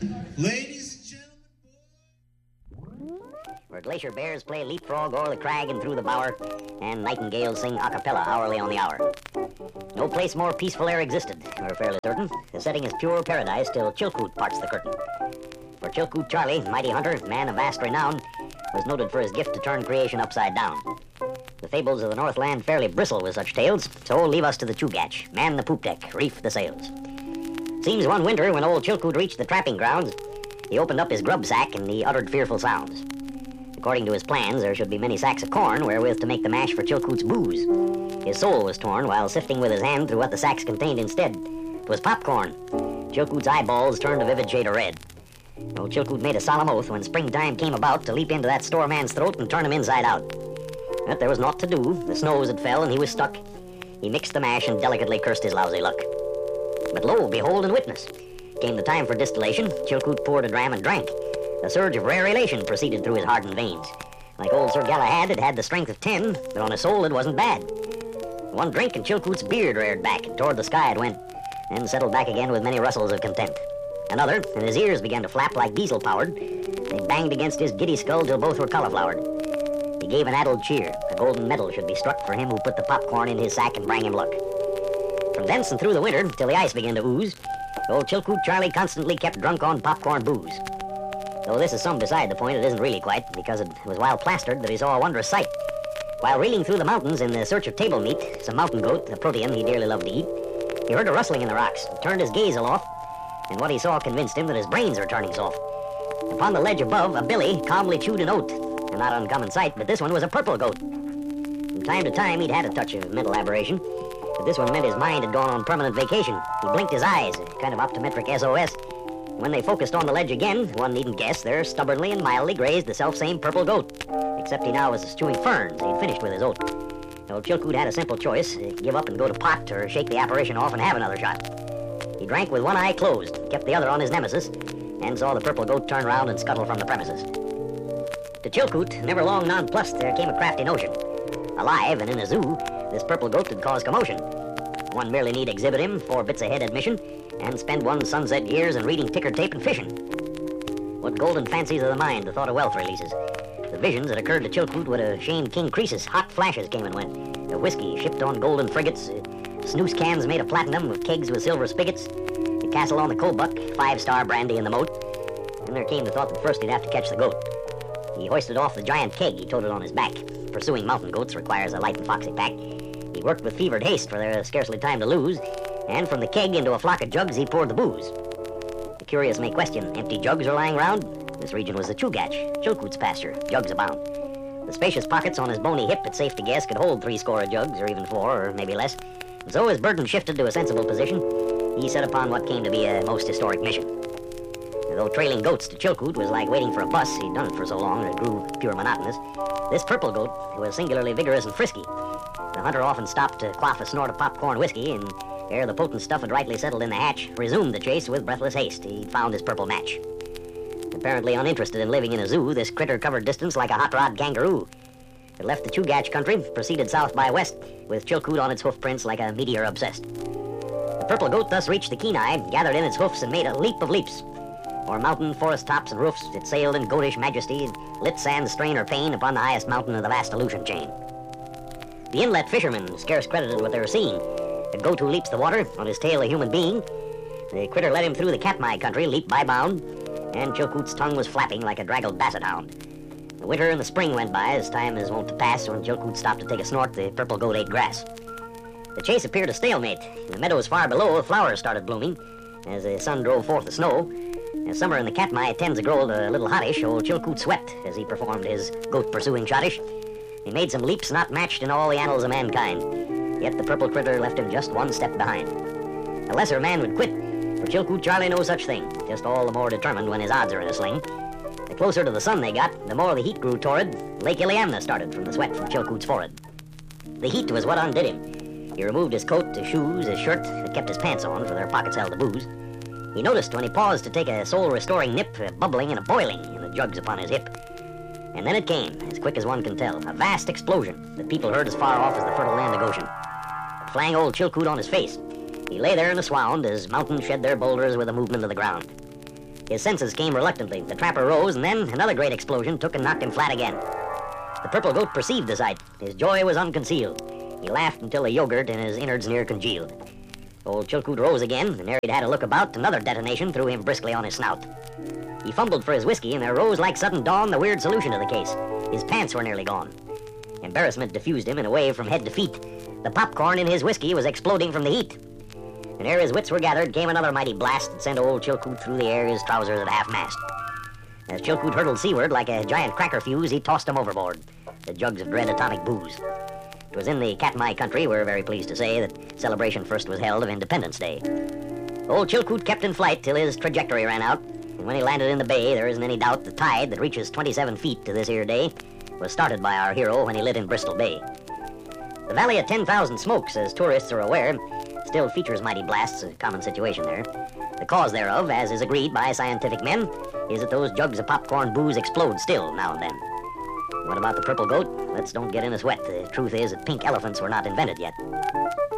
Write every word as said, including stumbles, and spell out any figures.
Ladies and gentlemen, where glacier bears play leapfrog o'er the crag and through the bower, and nightingales sing a cappella hourly on the hour. No place more peaceful e'er existed, we're fairly certain. The setting is pure paradise till Chilkoot parts the curtain. For Chilkoot Charlie, mighty hunter, man of vast renown, was noted for his gift to turn creation upside down. The fables of the Northland fairly bristle with such tales, so leave us to the Chugach, man the poop deck, reef the sails. Seems one winter, when old Chilkoot reached the trapping grounds, he opened up his grub sack and he uttered fearful sounds. According to his plans, there should be many sacks of corn wherewith to make the mash for Chilkoot's booze. His soul was torn while sifting with his hand through what the sacks contained instead. It was popcorn. Chilkoot's eyeballs turned a vivid shade of red. Old Chilkoot made a solemn oath when springtime came about to leap into that store man's throat and turn him inside out. But there was naught to do. The snows had fell and he was stuck. He mixed the mash and delicately cursed his lousy luck. But lo, behold and witness. Came the time for distillation. Chilkoot poured a dram and drank. A surge of rare elation proceeded through his hardened veins. Like old Sir Galahad, it had the strength of ten, but on his soul it wasn't bad. One drink and Chilkoot's beard reared back, and toward the sky it went, then settled back again with many rustles of content. Another, and his ears began to flap like diesel-powered. They banged against his giddy skull till both were cauliflowered. He gave an addled cheer. A golden medal should be struck for him who put the popcorn in his sack and bring him luck. From thence and through the winter, till the ice began to ooze, old Chilkoot Charlie constantly kept drunk on popcorn booze. Though this is some beside the point, it isn't really quite, because it was while plastered that he saw a wondrous sight. While reeling through the mountains in the search of table meat, some mountain goat, a protean he dearly loved to eat, he heard a rustling in the rocks, turned his gaze aloft, and what he saw convinced him that his brains were turning soft. Upon the ledge above, a billy calmly chewed an oat, a not uncommon sight, but this one was a purple goat. From time to time, he'd had a touch of mental aberration, but this one meant his mind had gone on permanent vacation. He blinked his eyes, a kind of optometric S O S. When they focused on the ledge again, one needn't guess, there stubbornly and mildly grazed the self-same purple goat. Except he now was chewing ferns. He'd finished with his oat. Old Chilkoot had a simple choice, give up and go to pot, or shake the apparition off and have another shot. He drank with one eye closed, kept the other on his nemesis, and saw the purple goat turn round and scuttle from the premises. To Chilkoot, never long nonplussed, there came a crafty notion. Alive and in a zoo, this purple goat would cause commotion. One merely need exhibit him, four bits a head admission, and spend one's sunset years in reading ticker tape and fishing. What golden fancies of the mind, the thought of wealth releases. The visions that occurred to Chilkoot would have shamed King Croesus. Hot flashes came and went. The whiskey shipped on golden frigates, snooze cans made of platinum with kegs with silver spigots, the castle on the Kobuck, five-star brandy in the moat. And there came the thought that first he'd have to catch the goat. He hoisted off the giant keg he toted on his back. Pursuing mountain goats requires a light and foxy pack. He worked with fevered haste, for there was scarcely time to lose, and from the keg into a flock of jugs he poured the booze. The curious may question, empty jugs are lying round? This region was the Chugach, Chilkoot's pasture, jugs abound. The spacious pockets on his bony hip, it's safe to guess, could hold three score of jugs, or even four, or maybe less. And so his burden shifted to a sensible position. He set upon what came to be a most historic mission. And though trailing goats to Chilkoot was like waiting for a bus, he'd done it for so long that it grew pure monotonous. This purple goat was singularly vigorous and frisky. The hunter often stopped to quaff a snort of popcorn whiskey, and ere the potent stuff had rightly settled in the hatch, resumed the chase with breathless haste. He'd found his purple match. Apparently uninterested in living in a zoo, this critter covered distance like a hot-rod kangaroo. It left the Chugach country, proceeded south by west, with Chilkoot on its hoofprints like a meteor obsessed. The purple goat thus reached the Kenai, gathered in its hoofs, and made a leap of leaps. O'er mountain, forest tops, and roofs, it sailed in goatish majesty, and lit sans strain or pain upon the highest mountain of the vast Aleutian chain. The inlet fishermen scarce credited what they were seeing. The goat who leaps the water, on his tail a human being. The critter led him through the Katmai country, leap by bound, and Chilkoot's tongue was flapping like a draggled basset hound. The winter and the spring went by, as time is wont to pass. When Chilkoot stopped to take a snort, the purple goat ate grass. The chase appeared a stalemate. In the meadows far below, flowers started blooming, as the sun drove forth the snow. As summer in the Katmai tends to grow a little hottish, old Chilkoot sweat as he performed his goat-pursuing schottish. He made some leaps not matched in all the annals of mankind, yet the purple critter left him just one step behind. A lesser man would quit, for Chilkoot Charlie no such thing, just all the more determined when his odds are in a sling. The closer to the sun they got, the more the heat grew torrid. Lake Iliamna started from the sweat from Chilkoot's forehead. The heat was what undid him. He removed his coat, his shoes, his shirt, and kept his pants on, for their pockets held the booze. He noticed when he paused to take a soul-restoring nip, a bubbling and a boiling in the jugs upon his hip. And then it came, as quick as one can tell, a vast explosion that people heard as far off as the fertile land of Goshen. It flang old Chilkoot on his face. He lay there in a swound as mountains shed their boulders with the movement of the ground. His senses came reluctantly. The trapper rose, and then another great explosion took and knocked him flat again. The purple goat perceived the sight. His joy was unconcealed. He laughed until the yogurt in his innards near congealed. Old Chilkoot rose again, and ere he'd had a look about, another detonation threw him briskly on his snout. He fumbled for his whiskey, and there rose like sudden dawn the weird solution to the case. His pants were nearly gone. Embarrassment diffused him in a wave from head to feet. The popcorn in his whiskey was exploding from the heat. And ere his wits were gathered, came another mighty blast that sent old Chilkoot through the air, his trousers at half-mast. As Chilkoot hurtled seaward like a giant cracker fuse, he tossed them overboard, the jugs of dread atomic booze. It was in the Katmai country, we're very pleased to say, that celebration first was held of Independence Day. Old Chilkoot kept in flight till his trajectory ran out, and when he landed in the bay, there isn't any doubt the tide that reaches twenty-seven feet to this here day was started by our hero when he lit in Bristol Bay. The Valley of ten thousand Smokes, as tourists are aware, still features mighty blasts, a common situation there. The cause thereof, as is agreed by scientific men, is that those jugs of popcorn booze explode still now and then. What about the purple goat? Let's don't get in a sweat. The truth is that pink elephants were not invented yet.